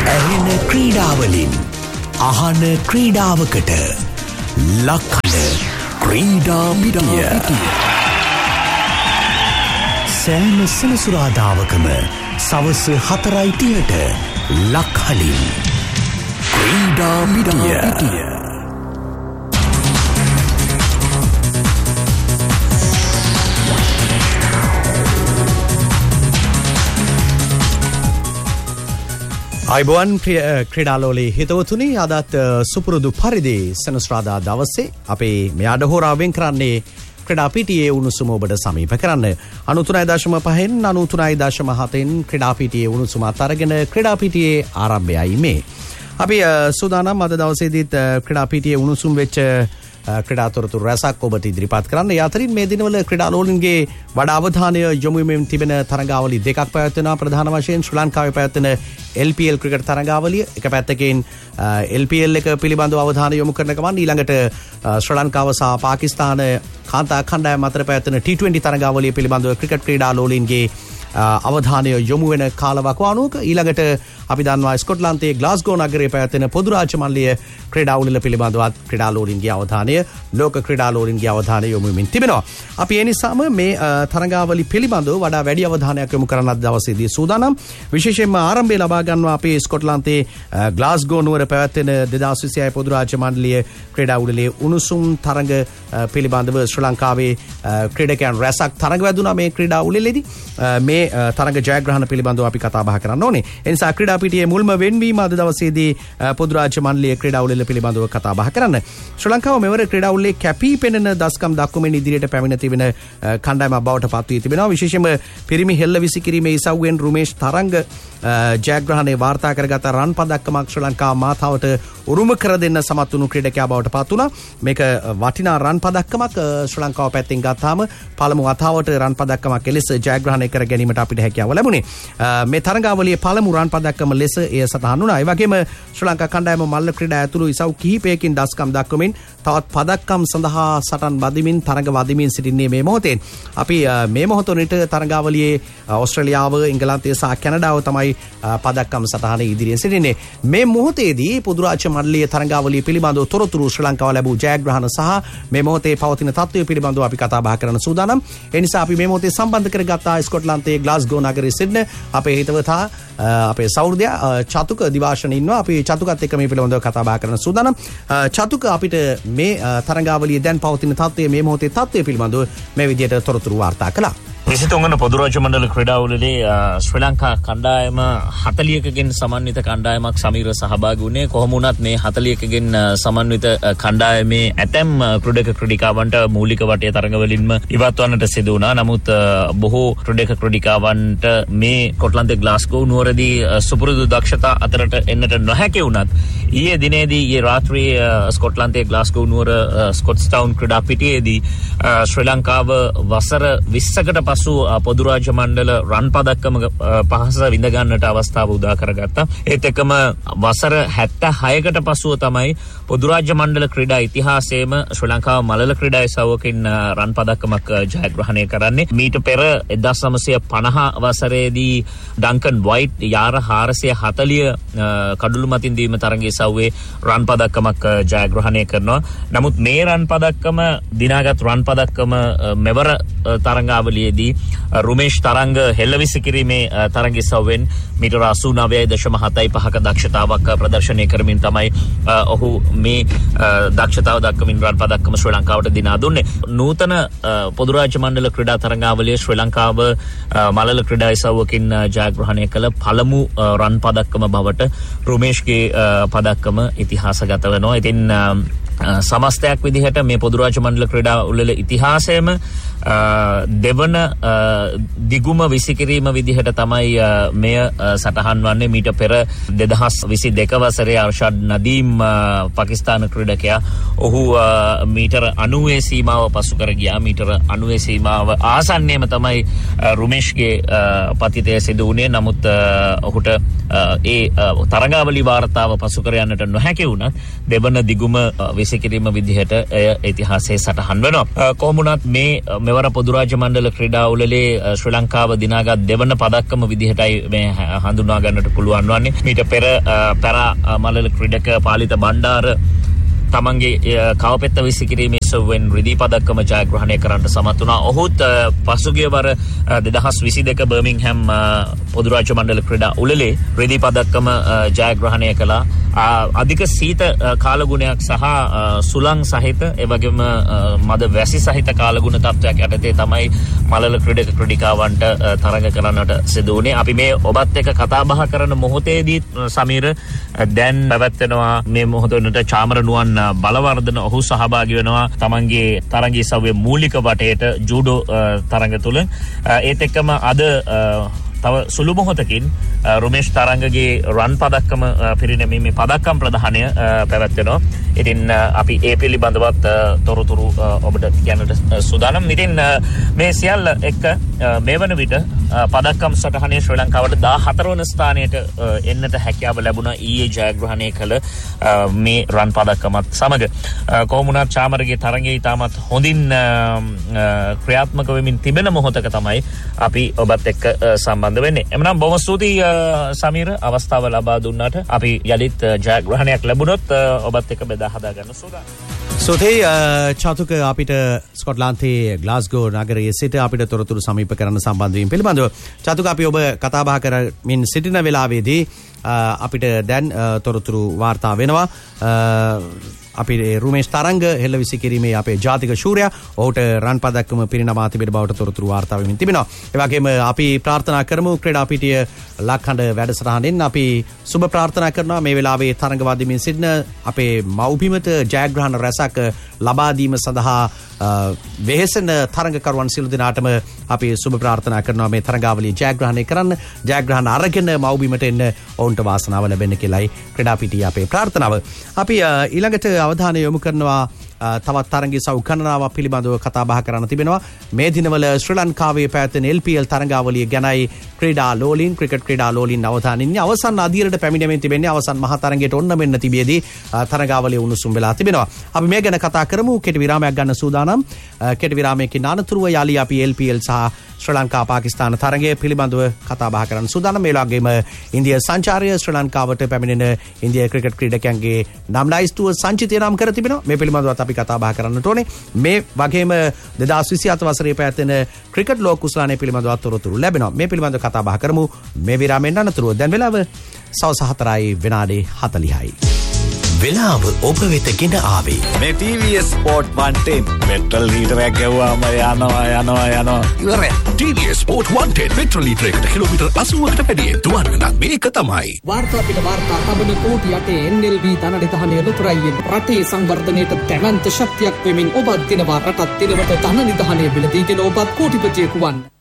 ඇහෙන ක්‍රීඩාවලින් අහන ක්‍රීඩාවකට ලක්කඩ ක්‍රීඩා පිටිය. සෑම සෙනසුරාදාවකම සවස 4:30ට ලක්හලින් ක්‍රීඩා පිටිය. අයිබෝන් ක්‍රීඩාලෝලේ හිතවතුනි අදත් සුපුරුදු පරිදි සෙනසුරාදා දවසේ අපේ මේ අඩහෝරාවෙන් කරන්නේ ක්‍රීඩා පිටියේ උණුසුම ඔබට සමීප කරන්න 93.5න් 93.7න් ක්‍රීඩා පිටියේ උණුසුම අතරගෙන ක්‍රීඩා පිටියේ ආරම්භයයි මේ. අපි සූදානම් අද දවසේදීත් ක්‍රීඩා පිටියේ උණුසුම් වෙච්ච ක්‍රීඩා තොරතුරු රැසක් ඔබට ඉදිරිපත් කරන්න. ඒ අතරින් මේ දිනවල ක්‍රීඩාලෝලින්ගේ වඩා අවධානය යොමු වෙමින් තිබෙන තරඟාවලි දෙකක් පැවැත්වෙනවා. ප්‍රධාන වශයෙන් ශ්‍රී ලංකාවේ පැවැත්වෙන LPL ක්‍රිකට් තරඟාවලිය. එක පැත්තකින් LPL එක පිළිබඳව අවධානය යොමු කරන ගමන් ඊළඟට ශ්‍රී ලංකාව සහ පාකිස්තාන කාන්තා කණ්ඩායම් අතර පැවැත්වෙන T20 තරඟාවලිය පිළිබඳව ක්‍රිකට් ක්‍රීඩාලෝලින්ගේ අවධානය යොමු වෙන කාලවකවානුවක ඊළඟට අපි දන්නවා ස්කොට්ලන්තයේ ග්ලාස්ගෝ නගරයේ පැවැත්වෙන පොදු රාජ්‍ය මණ්ඩලීය ක්‍රීඩා උළෙල පිළිබඳවත් ක්‍රීඩාලෝලින්ගේ අවධානය ලෝක ක්‍රීඩාලෝලින්ගේ අවධානය යොමු වෙමින් තිබෙනවා. අපි ඒ නිසාම මේ තරඟාවලි පිළිබඳව වඩා වැඩි අවධානයක් යොමු කරන අද දවසේදී සූදානම්. විශේෂයෙන්ම ආරම්භය ලබා ගන්නවා අපේ ස්කොට්ලන්තයේ ග්ලාස්ගෝ නුවර පැවැත්වෙන 2026 පොදු රාජ්‍ය මණ්ඩලීය ක්‍රීඩා උළෙලේ උණුසුම් තරඟ පිළිබඳව ශ්‍රී ලංකාවේ ක්‍රීඩකයන් රැසක් තරඟ වැදුනා මේ ක්‍රීඩා උළෙලේදී. මේ තරඟ ජයග්‍රහණ පිළිබඳව අපි කතා බහ කරන්න ඕනේ. ඒ නිසා ක්‍රීඩා පිටියේ මුල්ම වෙන්වීම අද දවසේදී පොදු රාජ්‍ය මණ්ඩලීය ක්‍රීඩා උළෙල පිළිබඳව කතා බහ කරන්න. ශ්‍රී ලංකාව මෙවර ක්‍රීඩා උළෙලේ කැපී පෙනෙන දස්කම් දක්වමින් ඉදිරියට පැමිණ තිබෙන කණ්ඩායමක් බවට පත් වී තිබෙනවා. විශේෂයෙන්ම පිරිමි හෙල්ල විසිකිරීමේ ඉසව්වෙන් රුමේෂ් තරංග ජයග්‍රහණේ වාර්තා කරගත රන් පදක්කමක් ශ්‍රී ලංකා මාතාවට උරුම කර දෙන්න සමත් වුණු ක්‍රීඩකයා බවට පත් වුණා. මේක වටිනා රන් පදක්කමක් ශ්‍රී ලංකාව පැත්තෙන් ගත්තාම පළමු වතාවට රන් පදක්කමක් එලෙස ජයග්‍රහණය කර ගැනීමට අපිට හැකියාව ලැබුණේ. මේ තරඟාවලියේ පළමු රන් පදක්කම ලෙස එය සටහන් වුණා. ඒ වගේම ශ්‍රී ලංකා කණ්ඩායම මල්ල ක්‍රීඩා ඇතුළු ඉසව් කිහිපයකින් දස්කම් දක්වමින් තවත් පදක්කම් සඳහා සටන් වදිමින් තරඟ වදිමින් සිටින්නේ මේ මොහොතේ. අපි මේ මොහොතේ තරඟාවලියේ ඕස්ට්‍රේලියාව, එංගලන්තය සහ කැනඩාව තමයි පදක්කම් සටහනේ ඉදිරියෙන් සිටින්නේ. මේ මොහොතේදී පොදු රාජ්‍ය මණ්ඩලීය තරඟාවලිය පිළිබඳව තොරතුරු ශ්‍රී ලංකාව ලැබූ ජයග්‍රහණ සහ මේ මොහොතේ පවතින තත්ත්වය පිළිබඳව අපි කතා බහ කරන සූදානම්. ඒ නිසා අපි මේ මොහොතේ සම්බන්ධ කරගත්තා ස්කොට්ලන්තයේ ග්ලාස්ගෝ නගරයේ සිටින අපේ හිතවතා අපේ සෞර්ධයා චතුක දිවාශන ඉන්නවා. අපි චතුකත් එක්ක මේ පිළිබඳව කතා බහ කරන සූදානම්. චතුක අපිට මේ තරඟාවලියේ දැන් පවතින තත්ත්වය මේ මොහොතේ තත්ත්වය පිළිබඳව මේ විදිහට තොරතුරු වාර්තා කළා. 23 වන පොදු රාජ්‍ය මණ්ඩල ක්‍රීඩා උළෙලේ ශ්‍රී ලංකා කණ්ඩායම 40කකින් සමන්විත කණ්ඩායමක් සමීර සහභාගී වුණේ. කොහොම වුණත් මේ 40කකින් සමන්විත කණ්ඩායමේ ඇතැම් ක්‍රීඩක ක්‍රීඩිකාවන්ට මූලික වටේ තරඟවලින්ම ඉවත් වන්නට සිදු වුණා. නමුත් බොහෝ ක්‍රීඩක ක්‍රීඩිකාවන්ට මේ කොට්ලන්තේ ග්ලාස්ගෝ නුවරදී සුපුරුදු දක්ෂතා අතරට එන්නට නොහැකි වුණත් ඊයේ දිනේදී ඊයේ රාත්‍රියේ ස්කොට්ලන්තේ ග්ලාස්ගෝ නුවර ස්කොට්ස්ටවුන් ක්‍රීඩා පිටියේදී ශ්‍රී ලංකාව වසර 20කට පසු පොදු රාජ්‍ය මණ්ඩල රන් පදක්කම පහස විඳ ගන්නට අවස්ථාව උදා කරගත්තා. ඒත් එක්කම වසර 76කට පසුව තමයි පොදු රාජ්‍ය මණ්ඩල ක්‍රීඩා ඉතිහාසයේම ශ්‍රී ලංකාව මලල ක්‍රීඩා ඉසව්වකින් රන් පදක්කමක් ජයග්‍රහණය කරන්නේ. මීට පෙර 1950 වසරේදී ඩංකන් වයිට් යාර 440 කඩුළු මතින් දීම තරඟ ඉසව්වේ රන් පදක්කමක් ජයග්‍රහණය කරනවා. නමුත් මේ රන් පදක්කම දිනාගත් රන් පදක්කම මෙවර තරඟාවලියේදී රුමේෂ් තරංග හෙල්ලවිසි කිරීමේ තරඟ ඉසව්වෙන් මීටර 89.75ක දක්ෂතාවක් ප්‍රදර්ශනය කරමින් තමයි ඔහු මේ දක්ෂතාව දක්වමින් රන් පදක්කම ශ්‍රී ලංකාවට දිනා දුන්නේ. නූතන පොදු රාජ්‍ය මණ්ඩල ක්‍රීඩා තරඟාවලියේ ශ්‍රී ලංකාව මලල ක්‍රීඩා ඉසව්වකින් ජයග්‍රහණය කළ පළමු රන් පදක්කම බවට රුමේෂ්ගේ පදක්කම ඉතිහාසගත වෙනවා. ඉතින් සමස්තයක් විදිහට මේ පොදු රාජ්‍ය මණ්ඩල ක්‍රීඩා උළෙල ඉතිහාසයේම දෙවන දිගුම විසිකිරීම විදිහට තමයි මෙය සටහන් වන්නේ. මීට පෙර 2022 වසරේ අර්ෂාඩ් නදීම් පාකිස්තාන ක්‍රීඩකයා ඔහු මීටර 90 සීමාව පසු කර ගියා. මීටර 90 සීමාව ආසන්නයේම තමයි රුමේෂ්ගේ පතිතය සිදු වුණේ. නමුත් ඔහුට ඒ තරඟාවලි වාර්තාව පසු කර යන්නට නොහැකි වුණත් දෙවන දිගුම විසිකිරීම විදිහට එය ඉතිහාසයේ සටහන් වෙනවා. කොහොමුණත් මේ මෙවර පොදු රාජ්‍ය මණ්ඩල ක්‍රීඩාවලදී ශ්‍රී ලංකාව දිනාගත් දෙවන පදක්කම විදිහටයි මේ හඳුනා ගන්නට පුළුවන් වන්නේ. මීට පෙර පැරා මල්ල ක්‍රීඩක පාලිත බණ්ඩාර තමන්ගේ කවපෙත්ත විසිකිරීමේ සෙව්වෙන් රිදී පදක්කම ජයග්‍රහණය කරන්නට සමත් වුණා. ඔහුත් පසුගිය වර 2022 බර්මින්ගහැම් පොදු රාජ්‍ය මණ්ඩල ක්‍රීඩා උළෙලේ රිදී පදක්කම ජයග්‍රහණය කළා. අධික සීත කාලගුණයක් සහ සුළං සහිත එවැගේම මද වැසි සහිත කාලගුණ තත්ත්වයක් යටතේ තමයි මලල ක්‍රීඩක ක්‍රීඩිකාවන්ට තරඟ කරන්නට සිදු වුණේ. අපි මේ ඔබත් එක්ක කතා බහ කරන මොහොතේදී සමීර දැන් පැවැත්වෙනවා මේ මොහොත වෙනට චාමර නුවන් බලවර්ධන ඔහු සහභාගී වෙනවා තමන්ගේ තරගයේ සව්වේ මූලික වටේට ජූඩෝ තරඟ තුල. ඒත් එක්කම අද තව සුළු මොහොතකින් රුමේෂ් තරංගගේ රන් පදක්කම පිරිනැමීමේ පදක්කම් ප්‍රදානය පැවැත්වෙනවා. ඉතින් අපි ඒ පිළිබඳවත් තොරතුරු ඔබට කියන්නට සූදානම්. ඉතින් මේ සියල්ල එක්ක මේ වන විට පදක්කම් සටහනේ ශ්‍රී ලංකාවට 14 වන ස්ථානයට එන්නට හැකියාව ලැබුණා ඊයේ ජයග්‍රහණය කළ මේ රන් පදක්කමත් සමග. කොහොම වුණත් චාමරගේ තරගයේ ඉතාමත් හොඳින් ක්‍රියාත්මක වෙමින් තිබෙන මොහොතක තමයි අපි ඔබත් එක්ක සම්බන්ධ වෙන්නේ. එමනම් බොහොම ස්තුතියි සමීර අවස්ථාව ලබා දුන්නාට. අපි යලිත් ජයග්‍රහණයක් ලැබුණොත් ඔබත් එක්ක බෙදා හදා ගන්න සූදානම්. සෝතේ චාතුක අපිට ස්කොට්ලන්තයේ ග්ලාස්ගෝ නගරයේ සිට අපිට තොරතුරු සමීප කරන්න සම්බන්ධ වීම පිළිබඳව චාතුක අපි ඔබ කතා බහ කරමින් සිටින වෙලාවේදී අපිට දැන් තොරතුරු වාර්තා වෙනවා. අපි රුමේෂ් තරංග හෙළ විසිකිරීමේ අපේ ජාතික ශූරයා ඔහුට රන් පදක්කම පිරිනමා තිබෙන බවට තොරතුරු වාර්තා වෙමින් තිබෙනවා. ඒ වගේම අපි ප්‍රාර්ථනා කරමු ක්‍රීඩා පිටිය ලක්හඬ වැඩසටහනෙන් අපි සුබ ප්‍රාර්ථනා කරනවා මේ වෙලාවේ තරඟ වදිමින් සිටින අපේ මව්බිමට ජයග්‍රහණ රැසක් ලබා දීම සඳහා වෙහෙසෙන තරඟකරුවන් සියලු දෙනාටම අපි සුබ ප්‍රාර්ථනා කරනවා මේ තරඟාවලිය ජයග්‍රහණය කරන්න. ජයග්‍රහණ අරගෙන මව්බිමට එන්න ඔවුන්ට වාසනාව ලැබෙන්න කියලායි ක්‍රීඩා පිටිය අපේ ප්‍රාර්ථනාව. අපි ඊළඟට අවධානය යොමු කරනවා තවත් තරගයේ සව් ගණනාවක් පිළිබඳව කතා බහ කරන්න තිබෙනවා. මේ දිනවල ශ්‍රී ලංකාවේ පැවැත්වෙන LPL තරගාවලිය ගැනයි ක්‍රීඩා ලෝලීන් ක්‍රිකට් ක්‍රීඩා ලෝලීන් අවධානයින්නේ අවසන් අදියරට පැමිණෙමින් තිබෙන්නේ. අවසන් මහා තරගයට ඔන්න මෙන්න තිබියදී තරගාවලිය උණුසුම් වෙලා තිබෙනවා. අපි මේ ගැන කතා කරමු. කෙටි විරාමයක් ගන්න සූදානම්. කෙටි විරාමයකින් අනතුරුව යාලි අපි LPL සහ ශ්‍රී ලංකා පාකිස්තාන තරගය පිළිබඳව කතා බහ කරන්න සූදානම්. මේ වගේම ඉන්දියා සංචාරය ශ්‍රී ලංකාවට පැමිණෙන ඉන්දියා ක්‍රිකට් ක්‍රීඩකයන්ගේ නම් ලයිස්තුව සංචිතය නම් කර තිබෙනවා. මේ පිළිබඳව අපි කතා බහ කරන්නට ඕනේ. මේ වගේම 2027 වසරේ පැවැත්වෙන ක්‍රිකට් ලෝක කුසලානේ පිළිබඳව තොරතුරු ලැබෙනවා. මේ පිළිබඳව කතා බහ කරමු. මේ විරාමයෙන් අනතුරුව දැන් වෙලාව සවස් 4යි විනාඩි 40යි. වෙලාව ඔබ වෙත ගෙන ආවේ මේ TVS Sport 110 පෙට්‍රල් ලීටරයක් ගැව්වාම යනවා ඉවරයි. TVS Sport 110 පෙට්‍රල් ලීටරයකට කිලෝමීටර් 80කට වැඩියෙන් දුවන්න නම් මේක තමයි. වාර්තා පිට වාර්තා තබන කෝටි 8 NLB ධනනිධානය ලොතරැයියෙන් රටේ සංවර්ධනයට දැවැන්ත ශක්තියක් වෙමින් ඔබත් දිනවා රටත් දිනවට ධනනිධානය බිලදීගෙන ඔබත් කෝටිපතියෙකු වන්න.